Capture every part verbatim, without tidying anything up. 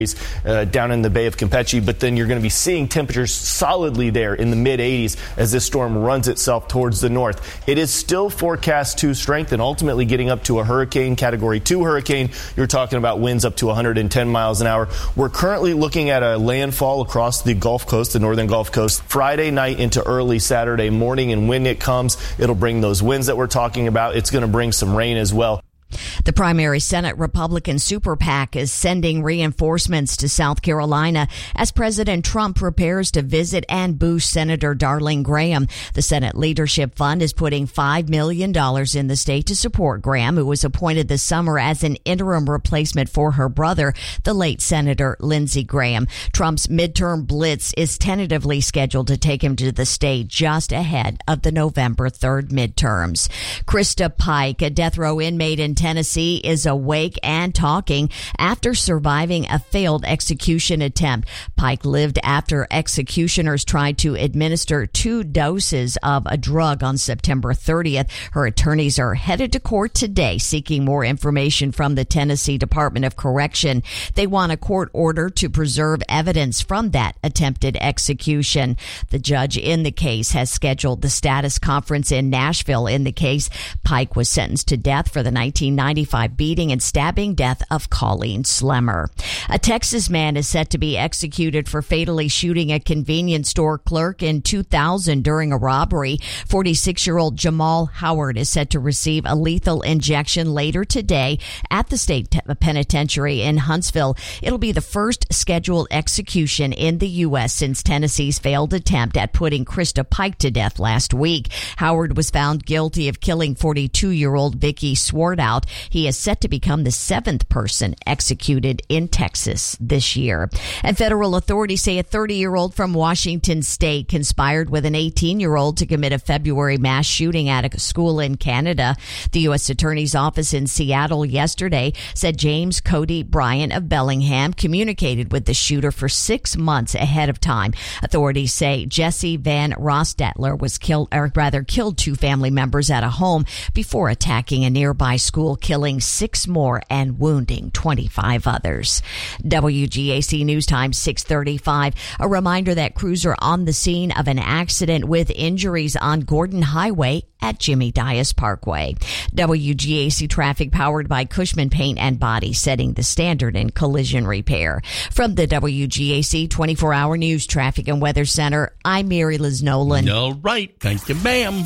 Uh, down in the Bay of Campeche, but then you're going to be seeing temperatures solidly there in the mid eighties as this storm runs itself towards the north. It is still forecast to strengthen, ultimately getting up to a hurricane, category two hurricane. You're talking about winds up to one hundred ten miles an hour. We're currently looking at a landfall across the Gulf Coast, the northern Gulf Coast, Friday night into early Saturday morning, and when it comes, it'll bring those winds that we're talking about. It's going to bring some rain as well. The primary Senate Republican super PAC is sending reinforcements to South Carolina as President Trump prepares to visit and boost Senator Darling Graham. The Senate Leadership Fund is putting five million dollars in the state to support Graham, who was appointed this summer as an interim replacement for her brother, the late Senator Lindsey Graham. Trump's midterm blitz is tentatively scheduled to take him to the state just ahead of the November third midterms. Krista Pike, a death row inmate in Tennessee, is awake and talking after surviving a failed execution attempt. Pike lived after executioners tried to administer two doses of a drug on September thirtieth. Her attorneys are headed to court today seeking more information from the Tennessee Department of Correction. They want a court order to preserve evidence from that attempted execution. The judge in the case has scheduled the status conference in Nashville. In the case, Pike was sentenced to death for the nineteen ninety-five beating and stabbing death of Colleen Slemmer. A Texas man is set to be executed for fatally shooting a convenience store clerk in two thousand during a robbery. forty-six-year-old Jamal Howard is set to receive a lethal injection later today at the state penitentiary in Huntsville. It'll be the first scheduled execution in the U S since Tennessee's failed attempt at putting Krista Pike to death last week. Howard was found guilty of killing forty-two-year-old Vicky Swartout. He is set to become the seventh person executed in Texas this year. And federal authorities say a thirty-year-old from Washington State conspired with an eighteen-year-old to commit a February mass shooting at a school in Canada. The U S Attorney's Office in Seattle yesterday said James Cody Bryant of Bellingham communicated with the shooter for six months ahead of time. Authorities say Jesse Van Rostetler was killed, or rather killed two family members at a home before attacking a nearby school, killing six more and wounding twenty-five others. W G A C News Time six thirty-five. A reminder that crews are on the scene of an accident with injuries on Gordon Highway at Jimmy Dias Parkway. W G A C traffic powered by Cushman Paint and Body, setting the standard in collision repair. From the W G A C twenty-four hour News Traffic and Weather Center, I'm Mary Liz Nolan. All right. Thank you, ma'am.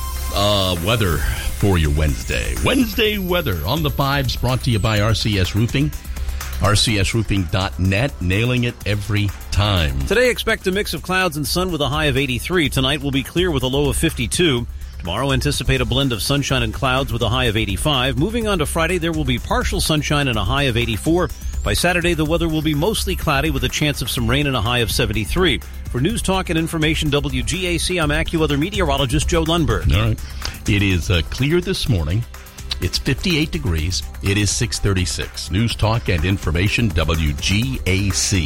Uh, weather for your Wednesday. Wednesday weather on the fives, brought to you by R C S Roofing. R C S roofing dot net, nailing it every time. Today, expect a mix of clouds and sun with a high of eighty-three. Tonight will be clear with a low of fifty-two. Tomorrow, anticipate a blend of sunshine and clouds with a high of eighty-five. Moving on to Friday, there will be partial sunshine and a high of eighty-four. By Saturday, the weather will be mostly cloudy with a chance of some rain and a high of seventy-three. For News Talk and Information W G A C, I'm AccuWeather meteorologist Joe Lundberg. All right. It is uh, clear this morning. It's fifty-eight degrees. It is six thirty-six. News Talk and Information W G A C.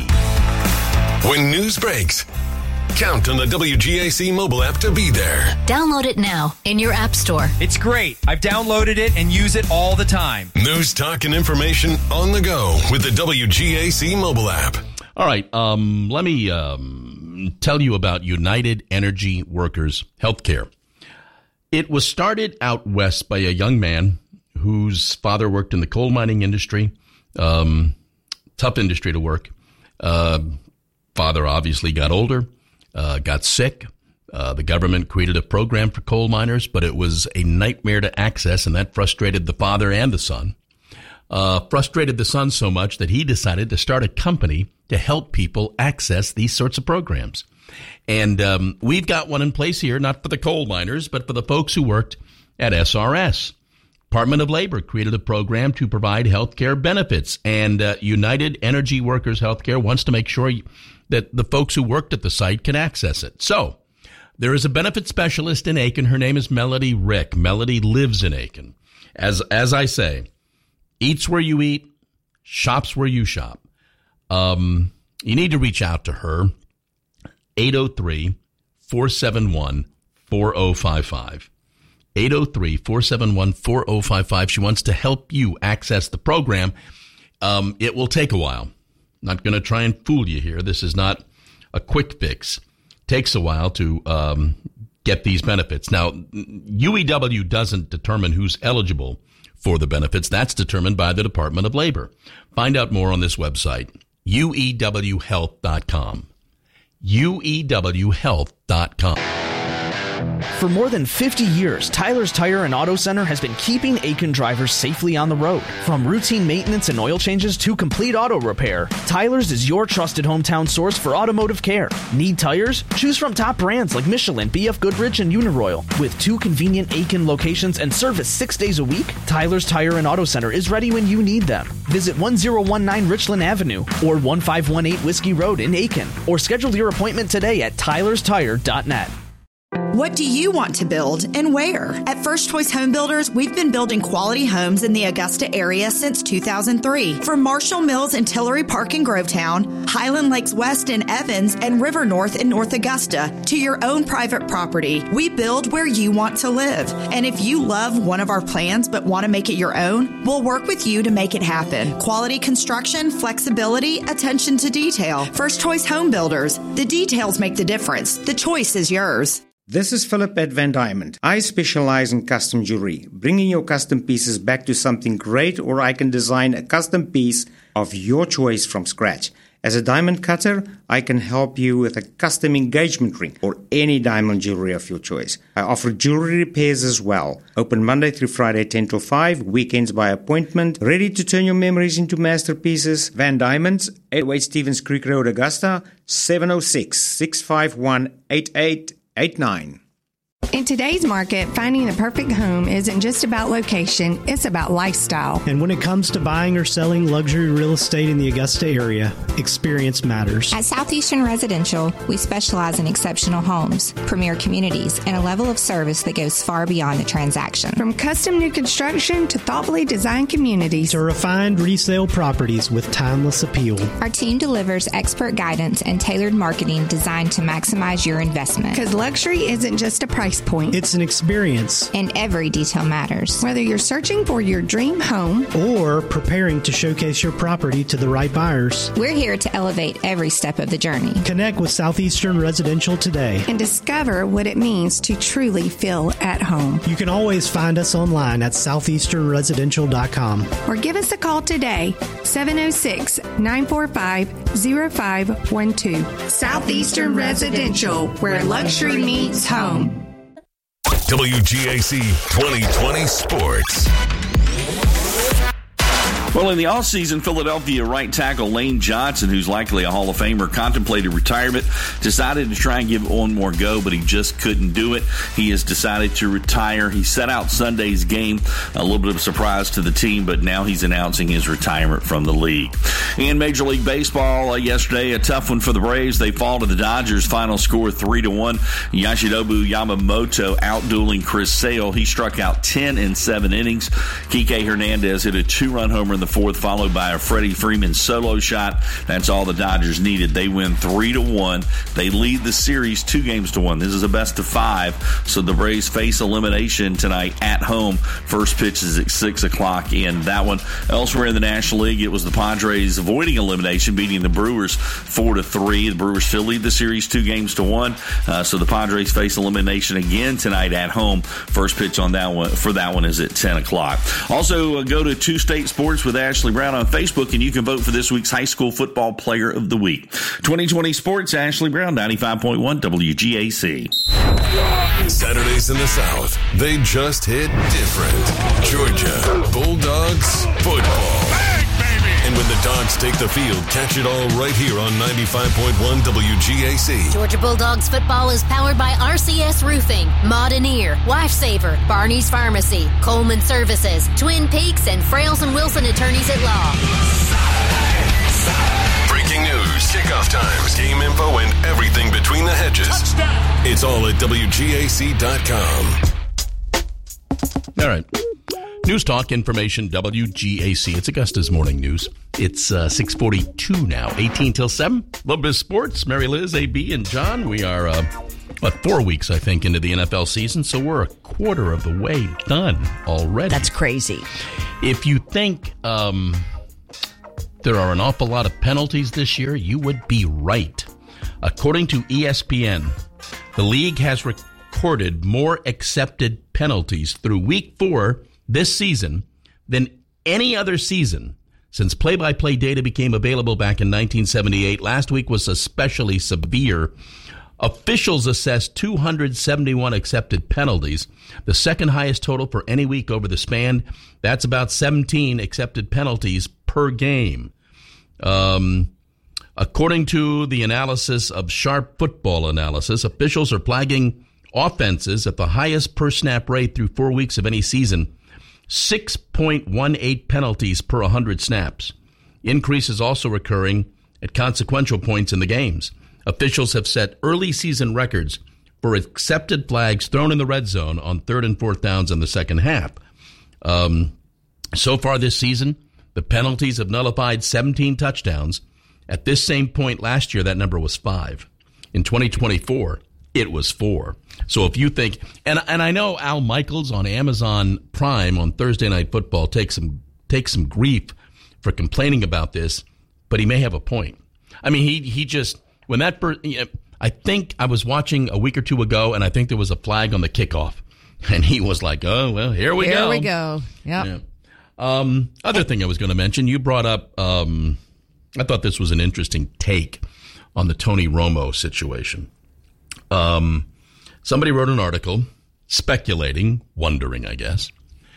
When news breaks, count on the W G A C mobile app to be there. Download it now in your app store. It's great. I've downloaded it and use it all the time. News, talk, and information on the go with the W G A C mobile app. All right. Um, let me um, tell you about United Energy Workers Healthcare. It was started out west by a young man whose father worked in the coal mining industry. Um, tough industry to work. Uh, father obviously got older. Uh, got sick. Uh, the government created a program for coal miners, but it was a nightmare to access, and that frustrated the father and the son. Uh, frustrated the son so much that he decided to start a company to help people access these sorts of programs. And um, we've got one in place here, not for the coal miners, but for the folks who worked at S R S. Department of Labor created a program to provide health care benefits, and uh, United Energy Workers Healthcare wants to make sure that the folks who worked at the site can access it. So there is a benefit specialist in Aiken. Her name is Melody Rick. Melody lives in Aiken. As as I say, eats where you eat, shops where you shop. Um, you need to reach out to her. eight oh three, four seven one, four oh five five. eight oh three, four seven one, four oh five five. She wants to help you access the program. Um, it will take a while. Not going to try and fool you here. This is not a quick fix. Takes a while to um, get these benefits. Now, U E W doesn't determine who's eligible for the benefits. That's determined by the Department of Labor. Find out more on this website, U E W health dot com. U E W health dot com. For more than fifty years, Tyler's Tire and Auto Center has been keeping Aiken drivers safely on the road. From routine maintenance and oil changes to complete auto repair, Tyler's is your trusted hometown source for automotive care. Need tires? Choose from top brands like Michelin, B F Goodrich, and Uniroyal. With two convenient Aiken locations and service six days a week, Tyler's Tire and Auto Center is ready when you need them. Visit one oh one nine Richland Avenue or one five one eight Whiskey Road in Aiken, or schedule your appointment today at tylers tire dot net. What do you want to build and where? At First Choice Home Builders, we've been building quality homes in the Augusta area since two thousand three. From Marshall Mills and Tillery Park in Grovetown, Highland Lakes West in Evans, and River North in North Augusta, to your own private property, we build where you want to live. And if you love one of our plans but want to make it your own, we'll work with you to make it happen. Quality construction, flexibility, attention to detail. First Choice Home Builders. The details make the difference. The choice is yours. This is Philip at Van Diamond. I specialize in custom jewelry, bringing your custom pieces back to something great, or I can design a custom piece of your choice from scratch. As a diamond cutter, I can help you with a custom engagement ring or any diamond jewelry of your choice. I offer jewelry repairs as well. Open Monday through Friday, ten till five, weekends by appointment. Ready to turn your memories into masterpieces? Van Diamonds, eight oh eight Stevens Creek Road, Augusta, seven oh six, six five one, eight eight eight nine. In today's market, finding the perfect home isn't just about location, it's about lifestyle. And when it comes to buying or selling luxury real estate in the Augusta area, experience matters. At Southeastern Residential, we specialize in exceptional homes, premier communities, and a level of service that goes far beyond the transaction. From custom new construction to thoughtfully designed communities to refined resale properties with timeless appeal. Our team delivers expert guidance and tailored marketing designed to maximize your investment. Because luxury isn't just a price point. It's an experience. And every detail matters. Whether you're searching for your dream home or preparing to showcase your property to the right buyers, we're here to elevate every step of the journey. Connect with Southeastern Residential today and discover what it means to truly feel at home. You can always find us online at southeastern residential dot com or give us a call today, seven oh six, nine four five, oh five one two. Southeastern Residential, where luxury meets home. W G A C twenty twenty Sports. Well, in the offseason, Philadelphia right tackle Lane Johnson, who's likely a Hall of Famer, contemplated retirement, decided to try and give it one more go, but he just couldn't do it. He has decided to retire. He set out Sunday's game, a little bit of a surprise to the team, but now he's announcing his retirement from the league. In Major League Baseball, uh, yesterday, a tough one for the Braves. They fall to the Dodgers. Final score three to one. Yoshinobu Yamamoto outdueling Chris Sale. He struck out ten in seven innings. Kike Hernandez hit a two-run homer in the fourth, followed by a Freddie Freeman solo shot. That's all the Dodgers needed. They win three to one. They lead the series two games to one. This is a best of five, so the Braves face elimination tonight at home. First pitch is at six o'clock in that one. Elsewhere in the National League, it was the Padres avoiding elimination, beating the Brewers four to three. The Brewers still lead the series two games to one, uh, so the Padres face elimination again tonight at home. First pitch on that one for that one is at ten o'clock. Also, uh, go to Two State Sports with Ashley Brown on Facebook, and you can vote for this week's High School Football Player of the Week. twenty twenty Sports, Ashley Brown, ninety-five point one W G A C. Saturdays in the South, they just hit different. Georgia Bulldogs football. And when the Dogs take the field, catch it all right here on ninety-five point one W G A C. Georgia Bulldogs football is powered by R C S Roofing, Modernir, Lifesaver, Barney's Pharmacy, Coleman Services, Twin Peaks, and Frails and Wilson Attorneys at Law. Breaking news, kickoff times, game info, and everything between the hedges. Touchdown. It's all at W G A C dot com. All right. News Talk Information, W G A C. It's Augusta's Morning News. It's uh, six forty-two now, eighteen till seven. A little bit of sports. Mary Liz, A B, and John. We are, uh, what, four weeks, I think, into the N F L season, so we're a quarter of the way done already. That's crazy. If you think um, there are an awful lot of penalties this year, you would be right. According to E S P N, the league has recorded more accepted penalties through week four this season than any other season since play-by-play data became available back in nineteen seventy-eight. Last week was especially severe. Officials assessed two hundred seventy-one accepted penalties, the second highest total for any week over the span. That's about seventeen accepted penalties per game. Um, according to the analysis of Sharp Football Analysis, officials are flagging offenses at the highest per-snap rate through four weeks of any season, six point one eight penalties per one hundred snaps. Increase is also occurring at consequential points in the games. Officials have set early season records for accepted flags thrown in the red zone on third and fourth downs in the second half. Um, so far this season, the penalties have nullified seventeen touchdowns. At this same point last year, that number was five. In twenty twenty-four, it was four. So if you think, and and I know Al Michaels on Amazon Prime on Thursday Night Football takes some takes some grief for complaining about this, but he may have a point. I mean, he he just when that per, I think I was watching a week or two ago, and I think there was a flag on the kickoff, and he was like, "Oh well, here we here go, here we go." Yep. Yeah. Um, other thing I was going to mention, you brought up. Um, I thought this was an interesting take on the Tony Romo situation. Um, somebody wrote an article speculating, wondering, I guess,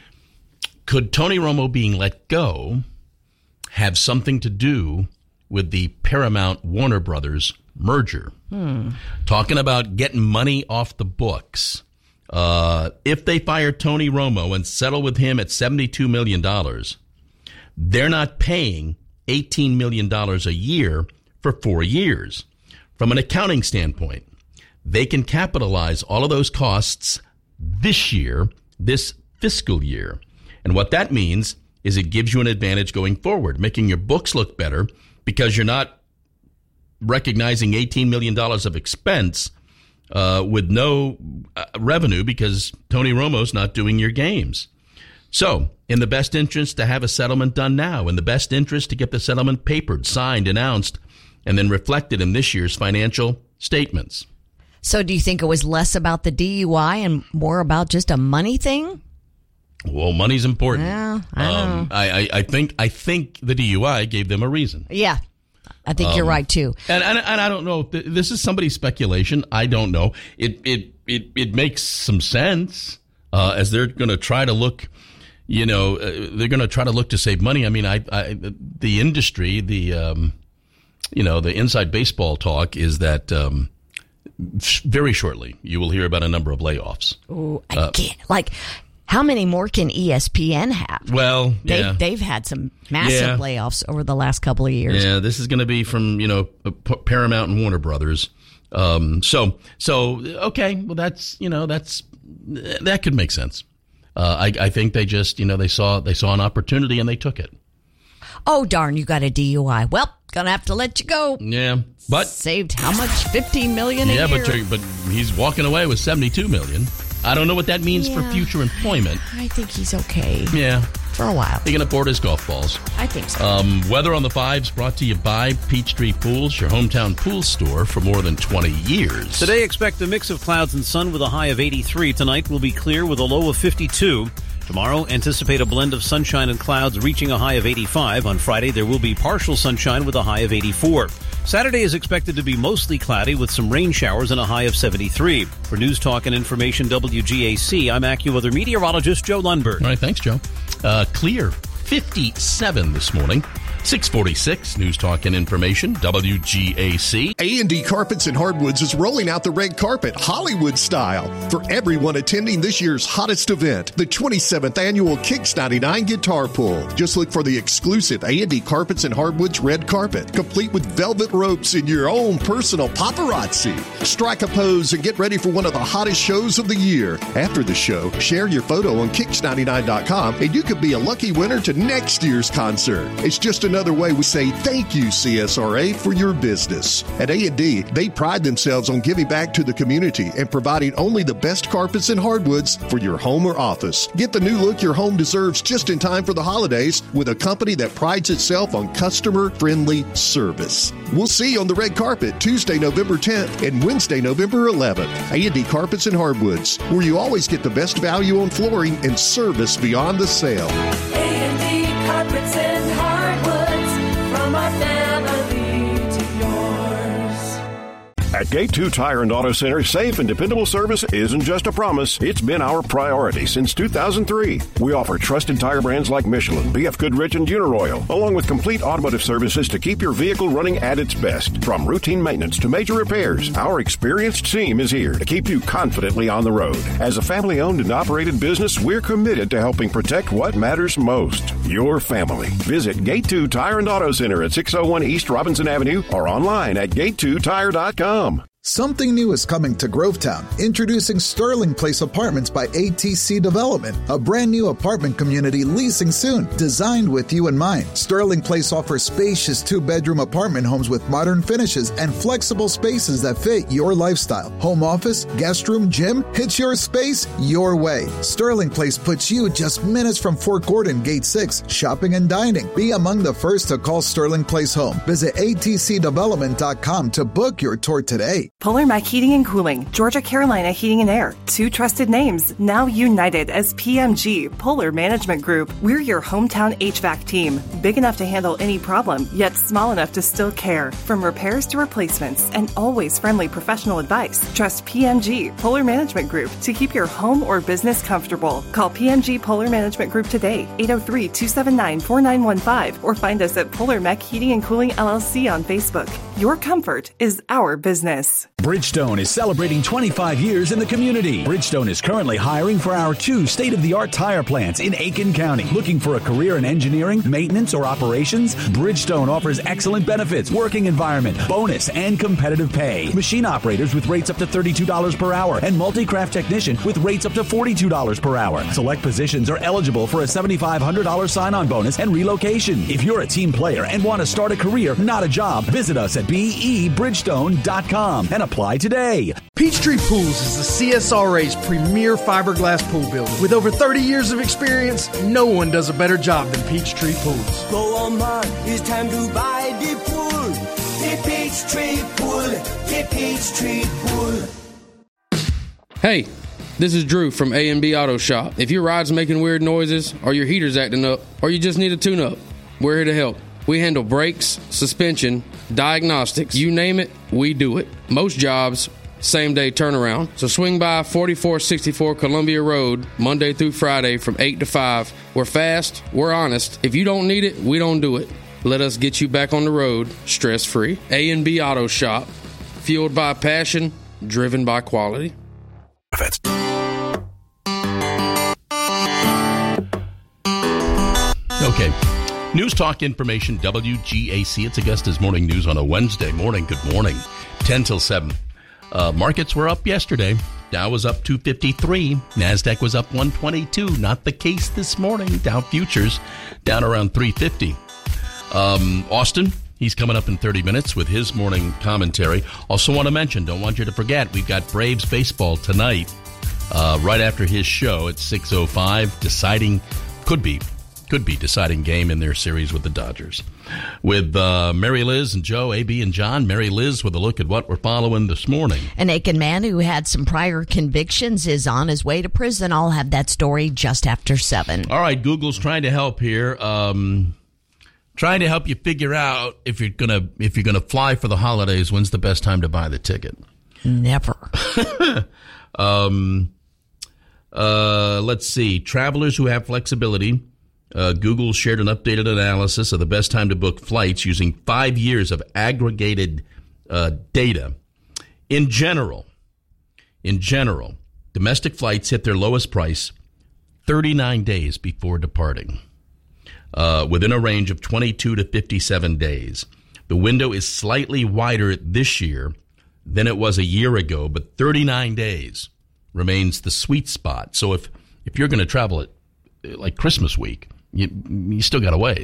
could Tony Romo being let go have something to do with the Paramount Warner Brothers merger? Hmm. Talking about getting money off the books. Uh, if they fire Tony Romo and settle with him at seventy-two million dollars, they're not paying eighteen million dollars a year for four years. From an accounting standpoint, they can capitalize all of those costs this year, this fiscal year. And what that means is it gives you an advantage going forward, making your books look better because you're not recognizing eighteen million dollars of expense uh, with no uh, revenue because Tony Romo's not doing your games. So, in the best interest to have a settlement done now, in the best interest to get the settlement papered, signed, announced, and then reflected in this year's financial statements. So do you think it was less about the D U I and more about just a money thing? Well, money's important. Yeah, I um, know. I, I, I think I think the D U I gave them a reason. Yeah, I think um, you're right too. And, and and I don't know if this is somebody's speculation. I don't know. It it it it makes some sense uh, as they're going to try to look. You know, uh, they're going to try to look to save money. I mean, I, I the industry, the um, you know, the inside baseball talk is that. Um, Very shortly, you will hear about a number of layoffs. Oh, I uh, can't. Like, how many more can E S P N have? Well, they, yeah. They've had some massive yeah. layoffs over the last couple of years. Yeah, this is going to be from, you know, Paramount and Warner Brothers. Um, so, so okay, well, that's, you know, that's, that could make sense. Uh, I, I think they just, you know, they saw, they saw an opportunity and they took it. Oh, darn, you got a D U I. Well, gonna have to let you go. Yeah, but saved how much? Fifteen million a yeah, year. Yeah, but but he's walking away with seventy-two million. I don't know what that means yeah. for future employment. I think he's okay. Yeah, for a while. He can afford his golf balls. I think so. Um, weather on the fives brought to you by Peachtree Pools, your hometown pool store for more than twenty years. Today, expect a mix of clouds and sun with a high of eighty-three. Tonight will be clear with a low of fifty-two. Tomorrow, anticipate a blend of sunshine and clouds reaching a high of eighty-five. On Friday, there will be partial sunshine with a high of eighty-four. Saturday is expected to be mostly cloudy with some rain showers and a high of seventy-three. For News Talk and Information W G A C, I'm AccuWeather meteorologist Joe Lundberg. All right, thanks, Joe. Uh, clear, fifty-seven this morning. six forty-six, News Talk and Information, W G A C. A and D Carpets and Hardwoods is rolling out the red carpet, Hollywood style, for everyone attending this year's hottest event, the twenty-seventh Annual Kicks ninety-nine Guitar Pull. Just look for the exclusive A and D Carpets and Hardwoods red carpet, complete with velvet ropes and your own personal paparazzi. Strike a pose and get ready for one of the hottest shows of the year. After the show, share your photo on kicks ninety-nine dot com and you could be a lucky winner to next year's concert. It's just a another way we say thank you, C S R A, for your business. At A and D, they pride themselves on giving back to the community and providing only the best carpets and hardwoods for your home or office. Get the new look your home deserves just in time for the holidays with a company that prides itself on customer-friendly service. We'll see you on the red carpet Tuesday, November tenth and Wednesday, November eleventh. A and D Carpets and Hardwoods, where you always get the best value on flooring and service beyond the sale. A and D Carpets and Hardwoods, from our family to yours. At Gate two Tire and Auto Center, safe and dependable service isn't just a promise, it's been our priority since two thousand three. We offer trusted tire brands like Michelin, B F Goodrich, and Uniroyal, along with complete automotive services to keep your vehicle running at its best. From routine maintenance to major repairs, our experienced team is here to keep you confidently on the road. As a family-owned and operated business, we're committed to helping protect what matters most, your family. Visit Gate two Tire and Auto Center at six oh one East Robinson Avenue or online at gate two tire dot com. Something new is coming to Grovetown. Introducing Sterling Place Apartments by A T C Development, a brand new apartment community leasing soon, designed with you in mind. Sterling Place offers spacious two-bedroom apartment homes with modern finishes and flexible spaces that fit your lifestyle. Home office, guest room, gym, it's your space, your way. Sterling Place puts you just minutes from Fort Gordon, Gate six, shopping and dining. Be among the first to call Sterling Place home. Visit A T C development dot com to book your tour today. Polar Mac Heating and Cooling, Georgia Carolina Heating and Air, two trusted names, now united as P M G, Polar Management Group. We're your hometown H V A C team, big enough to handle any problem, yet small enough to still care. From repairs to replacements, and always friendly professional advice. Trust P M G, Polar Management Group, to keep your home or business comfortable. Call P M G Polar Management Group today, eight oh three, two seven nine, four nine one five, or find us at Polar Mac Heating and Cooling L L C on Facebook. Your comfort is our business. Bridgestone is celebrating twenty-five years in the community. Bridgestone is currently hiring for our two state-of-the-art tire plants in Aiken County. Looking for a career in engineering, maintenance, or operations? Bridgestone offers excellent benefits, working environment, bonus, and competitive pay. Machine operators with rates up to thirty-two dollars per hour and multi-craft technician with rates up to forty-two dollars per hour. Select positions are eligible for a seven thousand five hundred dollars sign-on bonus and relocation. If you're a team player and want to start a career, not a job, visit us at B E bridgestone dot com and apply today. Peachtree Pools is the C S R A's premier fiberglass pool builder. With over thirty years of experience, no one does a better job than Peachtree Pools. Go on, man, it's time to buy the pool. The Peachtree Pool, the Peachtree Pool. Hey, this is Drew from A and B Auto Shop. If your ride's making weird noises, or your heater's acting up, or you just need a tune-up, we're here to help. We handle brakes, suspension, diagnostics, you name it, we do it. Most jobs, same day turnaround. So swing by forty-four sixty-four Columbia Road, Monday through Friday from eight to five. We're fast, we're honest. If you don't need it, we don't do it. Let us get you back on the road, stress-free. A and B Auto Shop, fueled by passion, driven by quality. Okay. News Talk Information, W G A C. It's Augusta's Morning News on a Wednesday morning. Good morning. ten till seven. Uh, markets were up yesterday. Dow was up two fifty-three. NASDAQ was up one twenty-two. Not the case this morning. Dow futures down around three fifty. Um, Austin, he's coming up in thirty minutes with his morning commentary. Also want to mention, don't want you to forget, we've got Braves baseball tonight uh, right after his show at six oh five. Deciding, could be, could be deciding game in their series with the Dodgers. With uh, Mary Liz and Joe, A B and John. Mary Liz with a look at what we're following this morning. An Aiken man who had some prior convictions is on his way to prison. I'll have that story just after seven. All right, Google's trying to help here. Um, trying to help you figure out if you're gonna if you're gonna fly for the holidays. When's the best time to buy the ticket? Never. um, uh, let's see. Travelers who have flexibility. Uh, Google shared an updated analysis of the best time to book flights using five years of aggregated uh, data. In general, in general, domestic flights hit their lowest price thirty-nine days before departing, uh, within a range of twenty-two to fifty-seven days. The window is slightly wider this year than it was a year ago, but thirty-nine days remains the sweet spot. So if, if you're going to travel it like Christmas week, You, you still got a ways.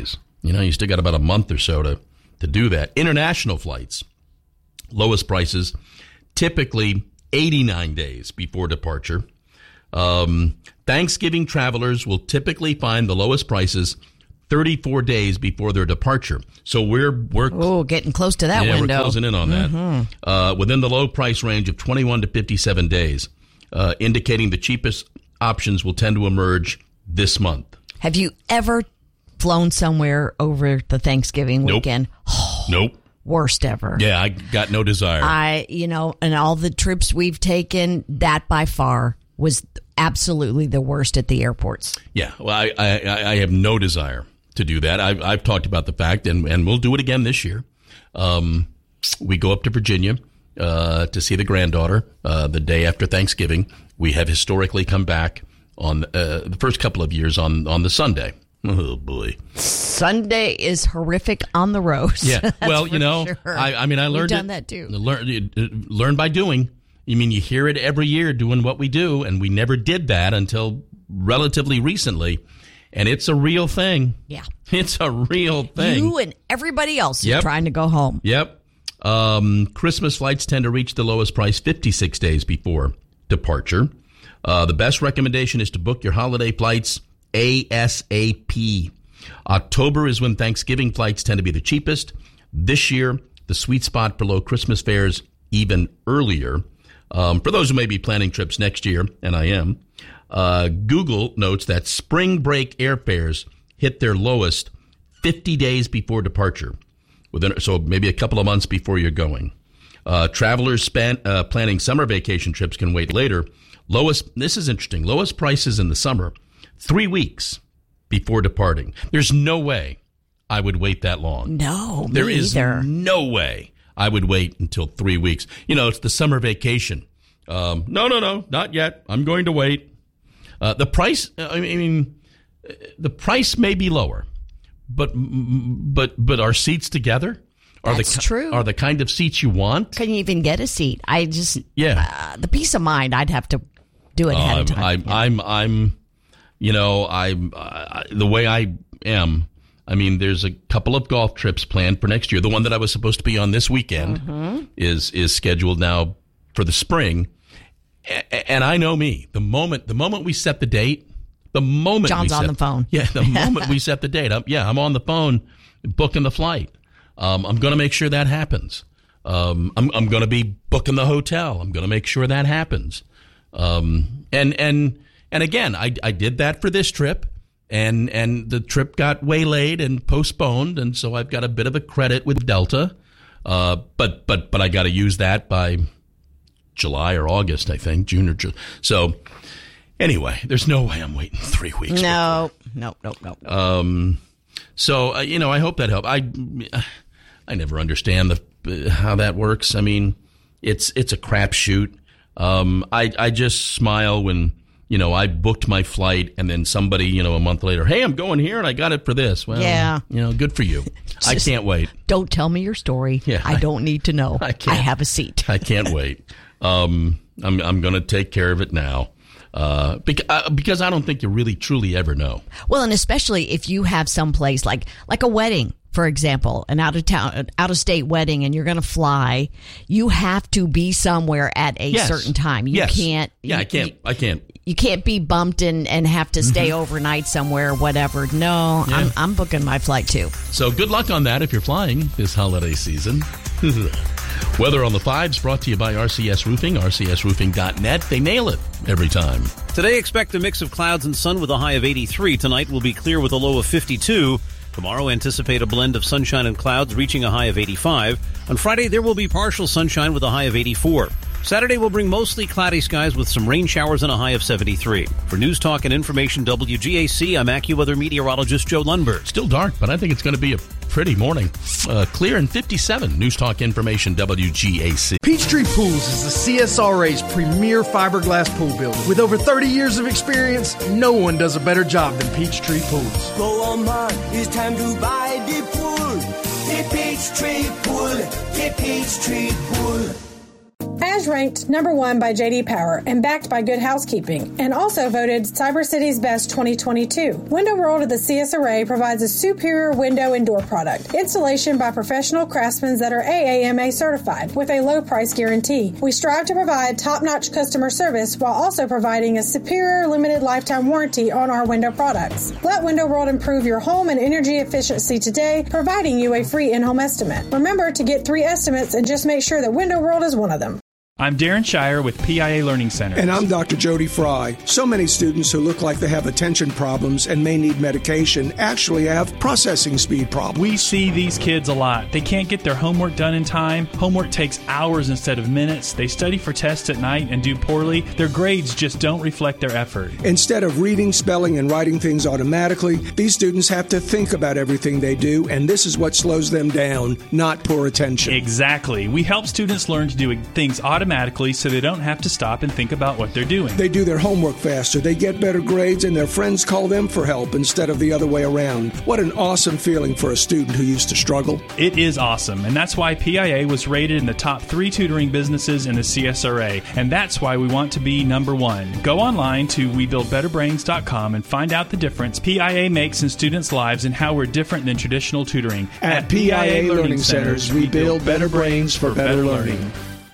You know, you still got about a month or so to, to do that. International flights, lowest prices, typically eighty-nine days before departure. Um, Thanksgiving travelers will typically find the lowest prices thirty-four days before their departure. So we're we're oh getting close to that yeah, window. We're closing in on that. Mm-hmm. Uh, within the low price range of twenty-one to fifty-seven days, uh, indicating the cheapest options will tend to emerge this month. Have you ever flown somewhere over the Thanksgiving Nope. weekend? Oh, Nope. Worst ever. Yeah, I got no desire. I, you know, and all the trips we've taken, that by far was absolutely the worst at the airports. Yeah, well, I, I, I have no desire to do that. I've, I've talked about the fact, and, and we'll do it again this year. Um, we go up to Virginia uh, to see the granddaughter uh, the day after Thanksgiving. We have historically come back on uh, the first couple of years on, on the Sunday. Oh, boy. Sunday is horrific on the road. Yeah, well, you know, sure. I, I mean, I learned We've done it, that too. Learn, learn by doing. You mean you hear it every year doing what we do, and we never did that until relatively recently, and it's a real thing. Yeah. It's a real thing. You and everybody else Yep. is trying to go home. Yep. Um, Christmas flights tend to reach the lowest price fifty-six days before departure. Uh, the best recommendation is to book your holiday flights ASAP. October is when Thanksgiving flights tend to be the cheapest. This year, the sweet spot for low Christmas fares even earlier. Um, for those who may be planning trips next year, and I am, uh, Google notes that spring break airfares hit their lowest fifty days before departure, within, so maybe a couple of months before you're going. Uh, travelers spent, uh, planning summer vacation trips can wait later. Lowest, this is interesting, lowest prices in the summer, three weeks before departing. There's no way I would wait that long. No, There me is either. no way I would wait until three weeks. You know, it's the summer vacation. Um, no, no, no, not yet. I'm going to wait. Uh, the price, I mean, the price may be lower, but but but are seats together? Are That's the, true. Are the kind of seats you want? Can you even get a seat? I just, Yeah. uh, the peace of mind, I'd have to do it ahead Um, of time. I'm, I'm, I'm, you know, I'm uh, the way I am. I mean, there's a couple of golf trips planned for next year. The one that I was supposed to be on this weekend Mhm. is is scheduled now for the spring. A- and I know me. The moment the moment we set the date, the moment John's we on set, the phone. Yeah, the moment we set the date, I'm, yeah, I'm on the phone booking the flight. Um, I'm going to make sure that happens. Um, I'm, I'm going to be booking the hotel. I'm going to make sure that happens. Um, and and and again, I I did that for this trip. And and the trip got waylaid and postponed, and so I've got a bit of a credit with Delta, uh, but but but I got to use that by July or August, I think, June or July. So anyway, there's no way I'm waiting three weeks. No, no, no, no. Um, so uh, you know, I hope that helped. I I never understand the how that works. I mean, it's it's a crapshoot. Um, I I just smile when. You know, I booked my flight and then somebody, you know, a month later, hey, I'm going here and I got it for this. Well, Yeah. you know, good for you. I Just can't wait. Don't tell me your story. Yeah, I don't need to know. I can't. I have a seat. I can't wait. Um, I'm I'm going to take care of it now. Uh, because, uh, because I don't think you really truly ever know. Well, and especially if you have some place like like a wedding, for example, an out of town, out of state wedding, and you're going to fly, you have to be somewhere at a Yes. certain time. You Yes. can't. Yeah, you, I can't. I can't. You can't be bumped and, and have to stay overnight somewhere or whatever. No, Yeah. I'm I'm booking my flight too. So good luck on that if you're flying this holiday season. Weather on the Fives brought to you by R C S Roofing, R C S roofing dot net. They nail it every time. Today, expect a mix of clouds and sun with a high of eighty-three. Tonight will be clear with a low of fifty-two. Tomorrow, anticipate a blend of sunshine and clouds reaching a high of eighty-five. On Friday, there will be partial sunshine with a high of eighty-four. Saturday will bring mostly cloudy skies with some rain showers and a high of seventy-three. For News Talk and Information W G A C, I'm AccuWeather meteorologist Joe Lundberg. Still dark, but I think it's going to be a pretty morning. Uh, clear and fifty-seven. News Talk Information W G A C. Peachtree Pools is the C S R A's premier fiberglass pool builder. With over thirty years of experience, no one does a better job than Peachtree Pools. Go on, man, it's time to buy the pool. The Peachtree Pool, the Peachtree Pool. As was ranked number one by J D Power and backed by Good Housekeeping, and also voted CyberCity's Best twenty twenty-two. Window World of the C S R A provides a superior window and door product. Installation by professional craftsmen that are A A M A certified with a low price guarantee. We strive to provide top-notch customer service while also providing a superior limited lifetime warranty on our window products. Let Window World improve your home and energy efficiency today, providing you a free in-home estimate. Remember to get three estimates and just make sure that Window World is one of them. I'm Darren Shire with P I A Learning Center. And I'm Doctor Jody Fry. So many students who look like they have attention problems and may need medication actually have processing speed problems. We see these kids a lot. They can't get their homework done in time. Homework takes hours instead of minutes. They study for tests at night and do poorly. Their grades just don't reflect their effort. Instead of reading, spelling, and writing things automatically, these students have to think about everything they do, and this is what slows them down, not poor attention. Exactly. We help students learn to do things automatically. automatically so they don't have to stop and think about what they're doing. They do their homework faster, they get better grades, and their friends call them for help instead of the other way around. What an awesome feeling for a student who used to struggle. It is awesome, and that's why P I A was rated in the top three tutoring businesses in the C S R A, and that's why we want to be number one. Go online to we build better brains dot com and find out the difference P I A makes in students' lives and how we're different than traditional tutoring. At, At P I A, P I A Learning Centers, we build better brains for better learning.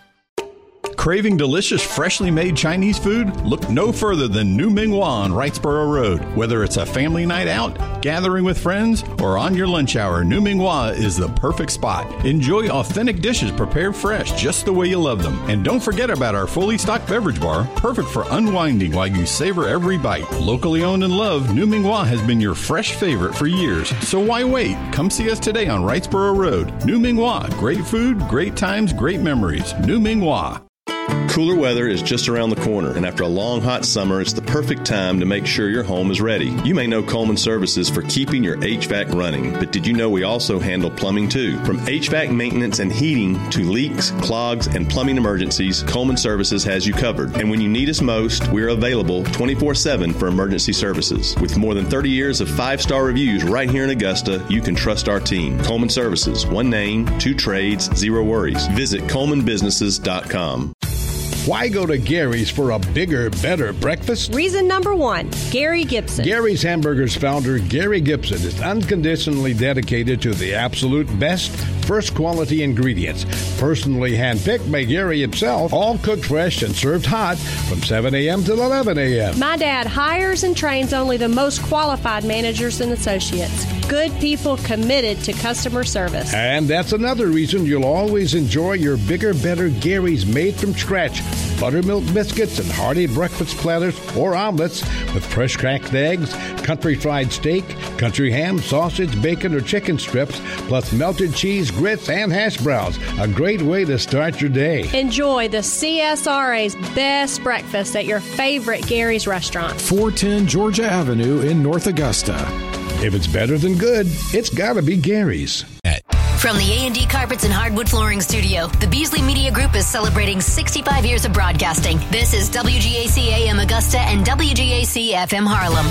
Craving delicious, freshly made Chinese food? Look no further than New Ming Hua on Wrightsboro Road. Whether it's a family night out, gathering with friends, or on your lunch hour, New Ming Hua is the perfect spot. Enjoy authentic dishes prepared fresh, just the way you love them. And don't forget about our fully stocked beverage bar, perfect for unwinding while you savor every bite. Locally owned and loved, New Ming Hua has been your fresh favorite for years. So why wait? Come see us today on Wrightsboro Road. New Ming Hua. Great food, great times, great memories. New Ming Hua. Cooler weather is just around the corner, and after a long, hot summer, it's the perfect time to make sure your home is ready. You may know Coleman Services for keeping your H V A C running, but did you know we also handle plumbing too? From H V A C maintenance and heating to leaks, clogs, and plumbing emergencies, Coleman Services has you covered. And when you need us most, we're available twenty-four seven for emergency services. With more than thirty years of five-star reviews right here in Augusta, you can trust our team. Coleman Services, one name, two trades, zero worries. Visit coleman businesses dot com. Why go to Gary's for a bigger, better breakfast? Reason number one, Gary Gibson. Gary's Hamburgers founder, Gary Gibson, is unconditionally dedicated to the absolute best, first quality ingredients. Personally handpicked by Gary himself, all cooked fresh and served hot from seven a.m. till eleven a.m. My dad hires and trains only the most qualified managers and associates. Good people committed to customer service. And that's another reason you'll always enjoy your bigger, better Gary's made from scratch. Buttermilk biscuits and hearty breakfast platters or omelets with fresh cracked eggs, country fried steak, country ham, sausage, bacon, or chicken strips, plus melted cheese, grits, and hash browns. A great way to start your day. Enjoy the C S R A's best breakfast at your favorite Gary's restaurant. four ten Georgia Avenue in North Augusta. If it's better than good, it's gotta be Gary's. From the A and D Carpets and Hardwood Flooring Studio, the Beasley Media Group is celebrating sixty-five years of broadcasting. This is W G A C A M Augusta and W G A C F M Harlem.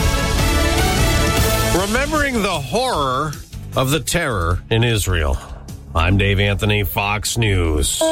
Remembering the horror of the terror in Israel. I'm Dave Anthony, Fox News.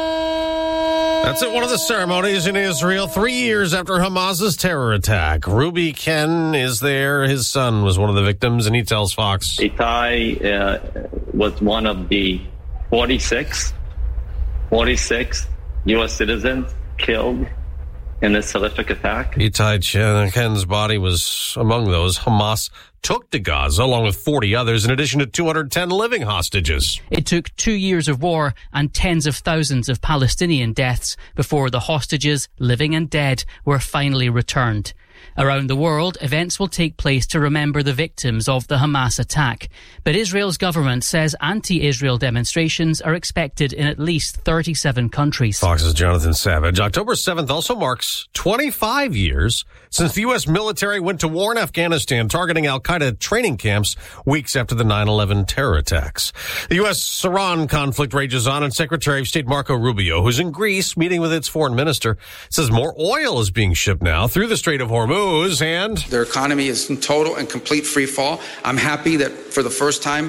That's at one of the ceremonies in Israel, three years after Hamas's terror attack. Ruby Ken is there. His son was one of the victims, and he tells Fox. Itai uh, was one of the forty-six, forty-six U S citizens killed in this horrific attack. Itai Ken's body was among those Hamas took to Gaza, along with forty others, in addition to two hundred ten living hostages. It took two years of war and tens of thousands of Palestinian deaths before the hostages, living and dead, were finally returned. Around the world, events will take place to remember the victims of the Hamas attack. But Israel's government says anti-Israel demonstrations are expected in at least thirty-seven countries. Fox's Jonathan Savage. October seventh also marks twenty-five years since the U S military went to war in Afghanistan, targeting al-Qaeda training camps weeks after the nine eleven terror attacks. The U S-Iran conflict rages on, and Secretary of State Marco Rubio, who's in Greece meeting with its foreign minister, says more oil is being shipped now through the Strait of Hormuz, and their economy is in total and complete free fall. I'm happy that for the first time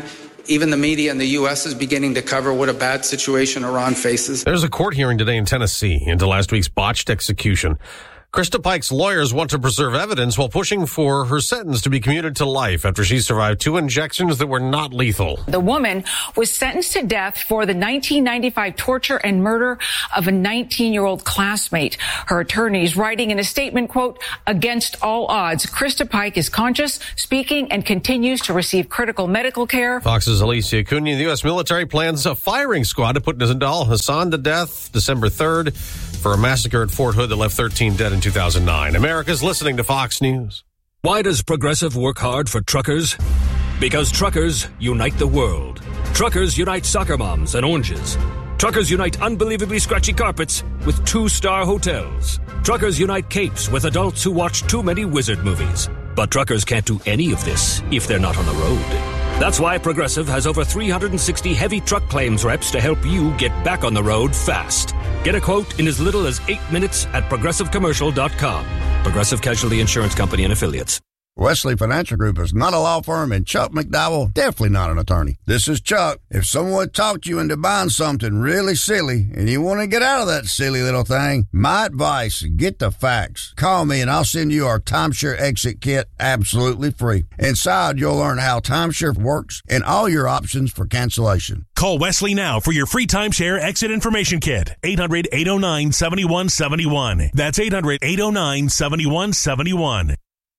Even the media in the U S is beginning to cover what a bad situation Iran faces. There's a court hearing today in Tennessee into last week's botched execution. Krista Pike's lawyers want to preserve evidence while pushing for her sentence to be commuted to life after she survived two injections that were not lethal. The woman was sentenced to death for the nineteen ninety-five torture and murder of a nineteen-year-old classmate. Her attorneys writing in a statement, quote, against all odds, Krista Pike is conscious, speaking, and continues to receive critical medical care. Fox's Alicia Cunha. The U S military plans a firing squad to put Nizam Hassan to death December third for a massacre at Fort Hood that left thirteen dead in two thousand nine. America's listening to Fox News. Why does Progressive work hard for truckers? Because truckers unite the world. Truckers unite soccer moms and oranges. Truckers unite unbelievably scratchy carpets with two-star hotels. Truckers unite capes with adults who watch too many wizard movies. But truckers can't do any of this if they're not on the road. That's why Progressive has over three hundred sixty heavy truck claims reps to help you get back on the road fast. Get a quote in as little as eight minutes at progressive commercial dot com. Progressive Casualty Insurance Company and Affiliates. Wesley Financial Group is not a law firm, and Chuck McDowell definitely not an attorney. This is Chuck. If someone talked you into buying something really silly and you want to get out of that silly little thing, my advice, get the facts. Call me and I'll send you our timeshare exit kit absolutely free. Inside, you'll learn how timeshare works and all your options for cancellation. Call Wesley now for your free timeshare exit information kit. eight hundred, eight oh nine, seven one seven one. That's eight hundred, eight oh nine, seven one seven one.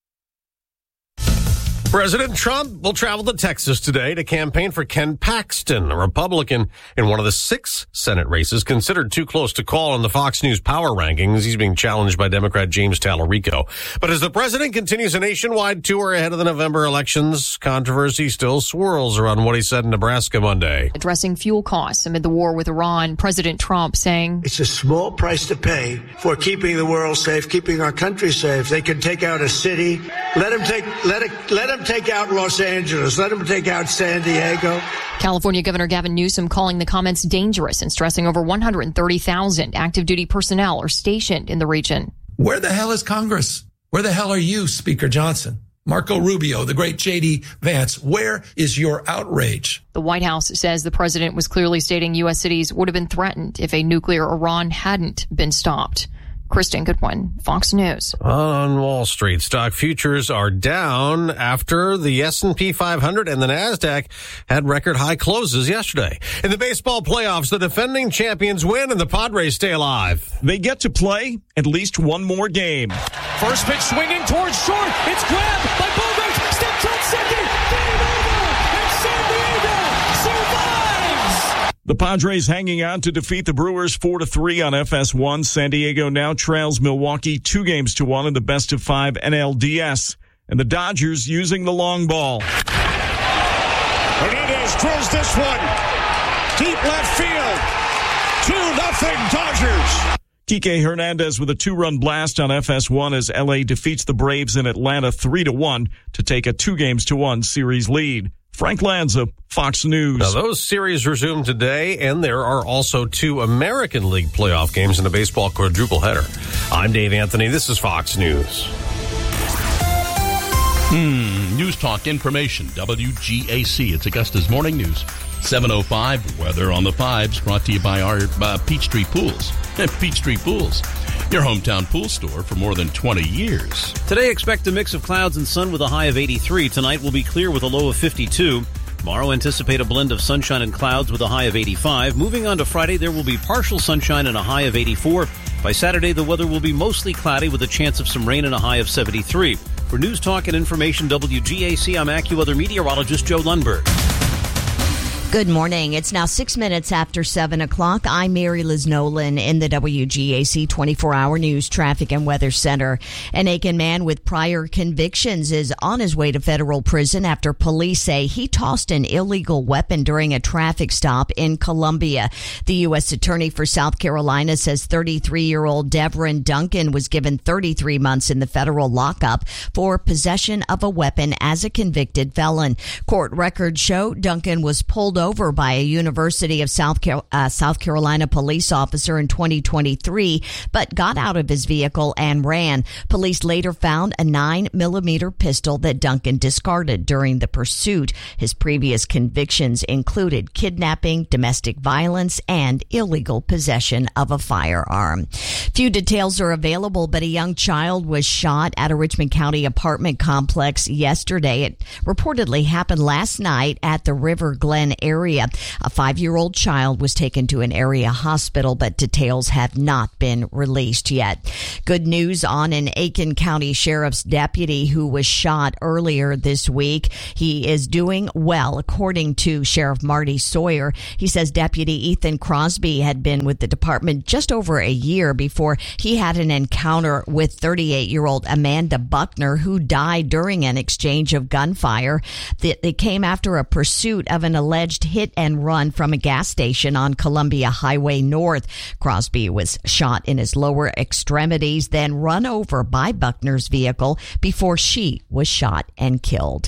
President Trump will travel to Texas today to campaign for Ken Paxton, a Republican in one of the six Senate races considered too close to call in the Fox News power rankings. He's being challenged by Democrat James Tallarico. But as the president continues a nationwide tour ahead of the November elections, controversy still swirls around what he said in Nebraska Monday. Addressing fuel costs amid the war with Iran, President Trump saying, it's a small price to pay for keeping the world safe, keeping our country safe. They can take out a city. Let them take, let it, let them take out Los Angeles. Let them take out San Diego. California Governor Gavin Newsom calling the comments dangerous and stressing over one hundred thirty thousand active duty personnel are stationed in the region. Where the hell is Congress? Where the hell are you, Speaker Johnson? Marco Rubio, the great J D Vance, where is your outrage? The White House says the president was clearly stating U S cities would have been threatened if a nuclear Iran hadn't been stopped. Kristen Goodwin, Fox News. On Wall Street, stock futures are down after the S and P five hundred and the NASDAQ had record high closes yesterday. In the baseball playoffs, the defending champions win and the Padres stay alive. They get to play at least one more game. First pitch swinging towards short. It's grabbed by Bogarts. Steps on second. Game over. And San Diego survives. The Padres hanging on to defeat the Brewers four to three on F S one. San Diego now trails Milwaukee two games to one in the best of five N L D S. And the Dodgers using the long ball. Hernandez drills this one. Deep left field. two nothing Dodgers. Kike Hernandez with a two-run blast on F S one as L A defeats the Braves in Atlanta three to one to take a two games to one series lead. Frank Lanza, Fox News. Now, those series resume today, and there are also two American League playoff games in the baseball quadruple header. I'm Dave Anthony. This is Fox News. Hmm, News Talk Information, W G A C. It's Augusta's Morning News. seven oh five, weather on the fives, brought to you by our uh, Peachtree Pools. Peachtree Pools, your hometown pool store for more than twenty years. Today, expect a mix of clouds and sun with a high of eighty-three. Tonight will be clear with a low of fifty-two. Tomorrow, anticipate a blend of sunshine and clouds with a high of eighty-five. Moving on to Friday, there will be partial sunshine and a high of eighty-four. By Saturday, the weather will be mostly cloudy with a chance of some rain and a high of seventy-three. For News Talk and Information W G A C, I'm AccuWeather meteorologist Joe Lundberg. Good morning. It's now six minutes after seven o'clock. I'm Mary Liz Nolan in the W G A C twenty-four hour News Traffic and Weather Center. An Aiken man with prior convictions is on his way to federal prison after police say he tossed an illegal weapon during a traffic stop in Columbia. The U S Attorney for South Carolina says thirty-three-year-old Devrin Duncan was given thirty-three months in the federal lockup for possession of a weapon as a convicted felon. Court records show Duncan was pulled over over by a University of South, Car- uh, South Carolina police officer in twenty twenty-three, but got out of his vehicle and ran. Police later found a nine millimeter pistol that Duncan discarded during the pursuit. His previous convictions included kidnapping, domestic violence, and illegal possession of a firearm. Few details are available, but a young child was shot at a Richmond County apartment complex yesterday. It reportedly happened last night at the River Glen area. A five-year-old child was taken to an area hospital, but details have not been released yet. Good news on an Aiken County Sheriff's deputy who was shot earlier this week. He is doing well, according to Sheriff Marty Sawyer. He says Deputy Ethan Crosby had been with the department just over a year before he had an encounter with thirty-eight-year-old Amanda Buckner, who died during an exchange of gunfire. It came after a pursuit of an alleged hit and run from a gas station on Columbia Highway North. Crosby was shot in his lower extremities, then run over by Buckner's vehicle before she was shot and killed.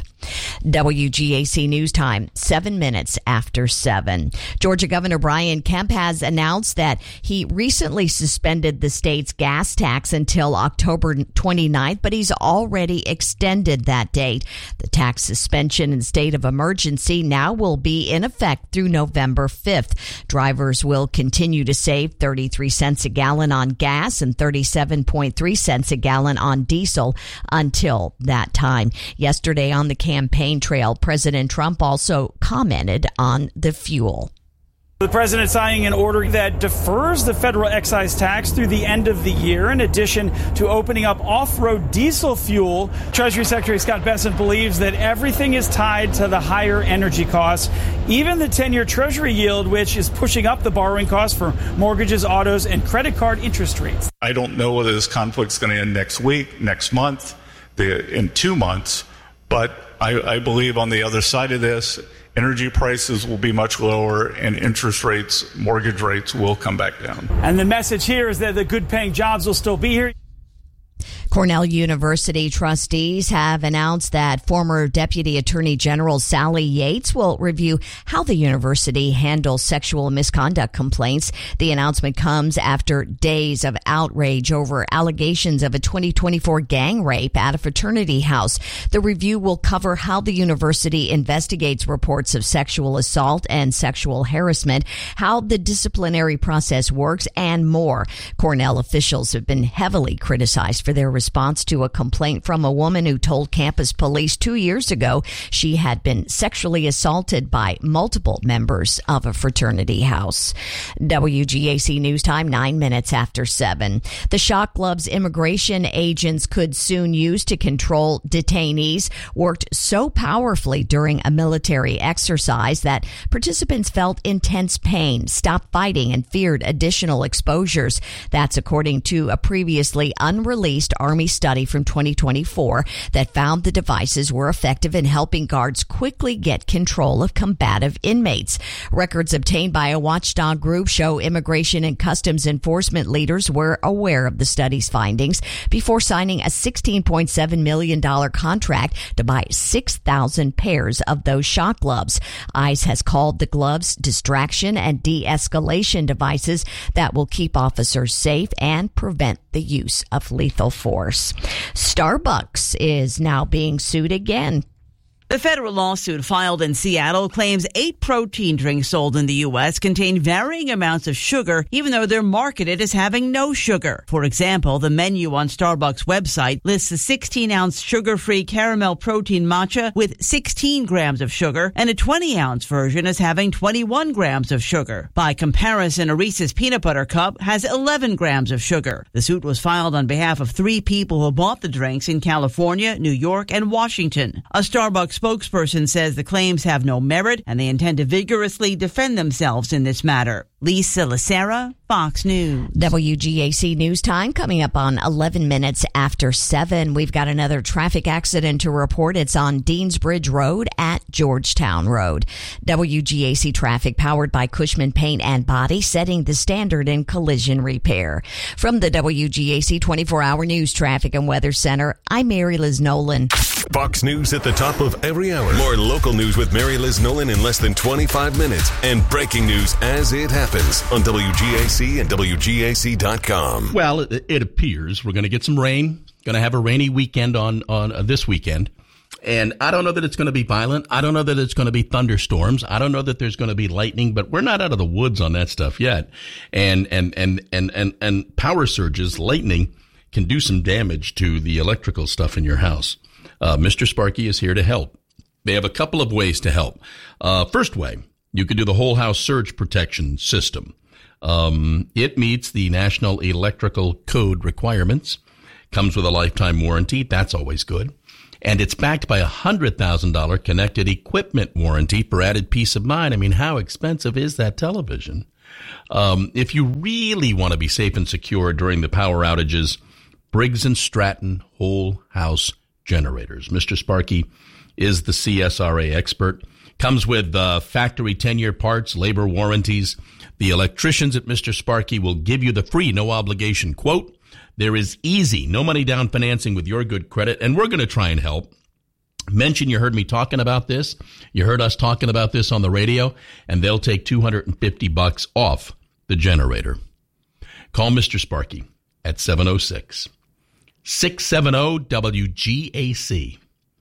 W G A C News Time, seven minutes after seven. Georgia Governor Brian Kemp has announced that he recently suspended the state's gas tax until October twenty-ninth, but he's already extended that date. The tax suspension and state of emergency now will be in effect through November fifth. Drivers will continue to save thirty-three cents a gallon on gas and thirty-seven point three cents a gallon on diesel until that time. Yesterday on the campaign trail, President Trump also commented on the fuel. The president signing an order that defers the federal excise tax through the end of the year, in addition to opening up off-road diesel fuel. Treasury Secretary Scott Bessent believes that everything is tied to the higher energy costs, even the ten-year Treasury yield, which is pushing up the borrowing costs for mortgages, autos, and credit card interest rates. I don't know whether this conflict's going to end next week, next month, the, in two months, but I, I believe on the other side of this, energy prices will be much lower and interest rates, mortgage rates will come back down. And the message here is that the good paying jobs will still be here. Cornell University trustees have announced that former Deputy Attorney General Sally Yates will review how the university handles sexual misconduct complaints. The announcement comes after days of outrage over allegations of a twenty twenty-four gang rape at a fraternity house. The review will cover how the university investigates reports of sexual assault and sexual harassment, how the disciplinary process works, and more. Cornell officials have been heavily criticized for their response to a complaint from a woman who told campus police two years ago she had been sexually assaulted by multiple members of a fraternity house. W G A C News Time, nine minutes after seven. The shock gloves immigration agents could soon use to control detainees worked so powerfully during a military exercise that participants felt intense pain, stopped fighting, and feared additional exposures. That's according to a previously unreleased Army study from twenty twenty-four that found the devices were effective in helping guards quickly get control of combative inmates. Records obtained by a watchdog group show immigration and customs enforcement leaders were aware of the study's findings before signing a sixteen point seven million dollars contract to buy six thousand pairs of those shock gloves. ICE has called the gloves distraction and de-escalation devices that will keep officers safe and prevent the use of lethal force. Starbucks is now being sued again. The federal lawsuit filed in Seattle claims eight protein drinks sold in the U S contain varying amounts of sugar, even though they're marketed as having no sugar. For example, the menu on Starbucks' website lists a sixteen-ounce sugar-free caramel protein matcha with sixteen grams of sugar and a twenty-ounce version as having twenty-one grams of sugar. By comparison, a Reese's peanut butter cup has eleven grams of sugar. The suit was filed on behalf of three people who bought the drinks in California, New York, and Washington. A Starbucks spokesperson says the claims have no merit and they intend to vigorously defend themselves in this matter. Lisa Lacera, Fox News. W G A C News Time coming up on eleven minutes after seven. We've got another traffic accident to report. It's on Deansbridge Road at Georgetown Road. W G A C traffic powered by Cushman Paint and Body, setting the standard in collision repair. From the W G A C twenty-four hour News Traffic and Weather Center, I'm Mary Liz Nolan. Fox News at the top of every hour. More local news with Mary Liz Nolan in less than twenty-five minutes. And breaking news as it happens on W G A C and W G A C dot com. Well, it, it appears we're going to get some rain. Going to have a rainy weekend on, on uh, this weekend. And I don't know that it's going to be violent. I don't know that it's going to be thunderstorms. I don't know that there's going to be lightning, but we're not out of the woods on that stuff yet. And, and, and, and, and, and power surges, lightning can do some damage to the electrical stuff in your house. Uh, Mister Sparky is here to help. They have a couple of ways to help. Uh, first way, you could do the whole house surge protection system. Um, it meets the National Electrical Code requirements, comes with a lifetime warranty. That's always good. And it's backed by a one hundred thousand dollars connected equipment warranty for added peace of mind. I mean, how expensive is that television? Um, if you really want to be safe and secure during the power outages, Briggs and Stratton whole house generators. Mister Sparky is the C S R A expert. Comes with uh, factory ten-year parts, labor warranties. The electricians at Mister Sparky will give you the free, no-obligation quote. There is easy, no-money down financing with your good credit, and we're going to try and help. Mention you heard me talking about this. You heard us talking about this on the radio, and they'll take two hundred fifty bucks off the generator. Call Mister Sparky at seven oh six, six seven zero, W G A C.